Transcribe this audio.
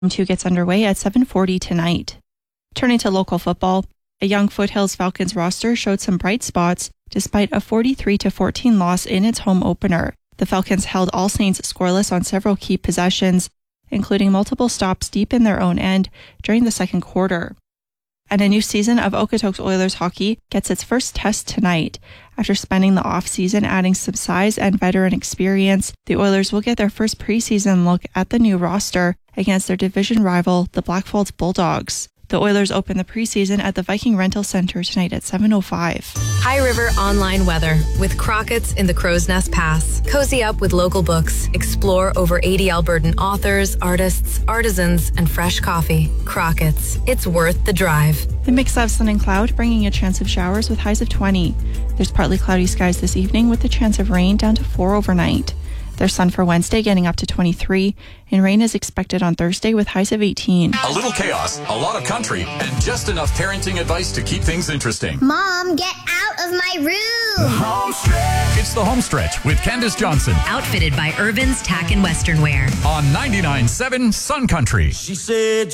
2 gets underway at 7:40 tonight. Turning to local football, a young Foothills Falcons roster showed some bright spots despite a 43-14 loss in its home opener. The Falcons held All Saints scoreless on several key possessions, including multiple stops deep in their own end during the second quarter. And a new season of Okotoks Oilers hockey gets its first test tonight. After spending the off-season adding some size and veteran experience, the Oilers will get their first preseason look at the new roster against their division rival, the Blackfalds Bulldogs. The Oilers open the preseason at the Viking Rental Center tonight at 7:05. High River Online Weather with Crockett's in the Crow's Nest Pass. Cozy up with local books. Explore over 80 Albertan authors, artists, artisans, and fresh coffee. Crockett's. It's worth the drive. The mix of sun and cloud, bringing a chance of showers with highs of 20. There's partly cloudy skies this evening with the chance of rain down to 4 overnight. There's sun for Wednesday getting up to 23, and rain is expected on Thursday with highs of 18. A little chaos, a lot of country, and just enough parenting advice to keep things interesting. Mom, get out of my room! It's the Home Stretch with Candace Johnson. Outfitted by Irvin's Tack and Western Wear. On 99.7 Sun Country. She said